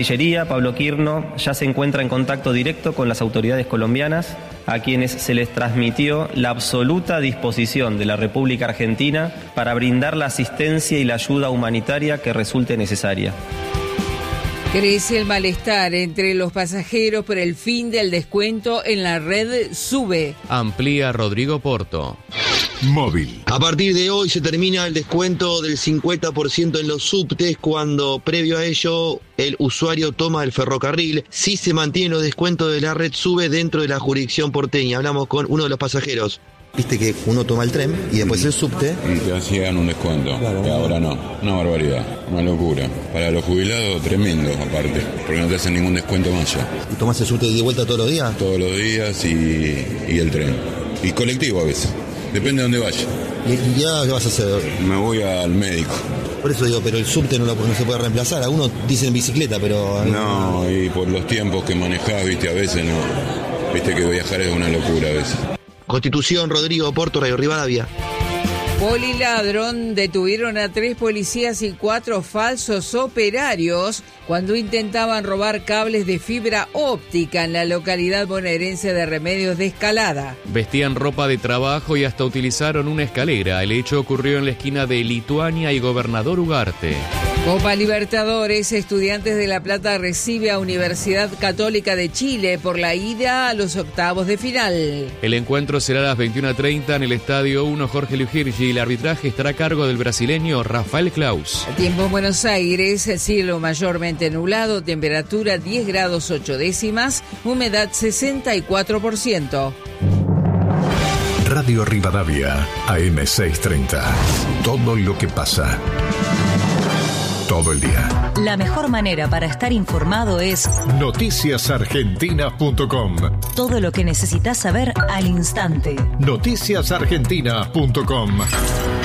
Cancillería, Pablo Quirno, ya se encuentra en contacto directo con las autoridades colombianas, a quienes se les transmitió la absoluta disposición de la República Argentina para brindar la asistencia y la ayuda humanitaria que resulte necesaria. Crece el malestar entre los pasajeros por el fin del descuento en la red SUBE. Amplía Rodrigo Porto. Móvil. A partir de hoy se termina el descuento del 50% en los subtes cuando, previo a ello, el usuario toma el ferrocarril. Sí se mantienen los descuentos de la red SUBE dentro de la jurisdicción porteña. Hablamos con uno de los pasajeros. Viste que uno toma el tren y después el subte. Te hacían un descuento, claro. Y ahora no. Una barbaridad, una locura. Para los jubilados, tremendo aparte, porque no te hacen ningún descuento más ya. ¿Y tomás el subte de vuelta todos los días? Todos los días y el tren. Y colectivo a veces. Depende de dónde vaya. ¿Y ya qué vas a hacer? Me voy al médico. Por eso digo, pero el subte no se puede reemplazar. Algunos dicen bicicleta, pero... No, y por los tiempos que manejás, viste, a veces no. Viste que viajar es una locura a veces. Constitución, Rodrigo Porto, Radio Rivadavia. Poliladrón detuvieron a 3 policías y 4 falsos operarios cuando intentaban robar cables de fibra óptica en la localidad bonaerense de Remedios de Escalada. Vestían ropa de trabajo y hasta utilizaron una escalera. El hecho ocurrió en la esquina de Lituania y Gobernador Ugarte. Copa Libertadores, Estudiantes de La Plata recibe a Universidad Católica de Chile por la ida a los octavos de final. El encuentro será a las 21:30 en el Estadio 1 Jorge Lugirgi. El arbitraje estará a cargo del brasileño Rafael Claus. Tiempo en Buenos Aires, cielo mayormente nublado, temperatura 10 grados 8 décimas, humedad 64%. Radio Rivadavia, AM630. Todo lo que pasa. Todo el día. La mejor manera para estar informado es noticiasargentina.com. Todo lo que necesitas saber al instante. Noticiasargentina.com.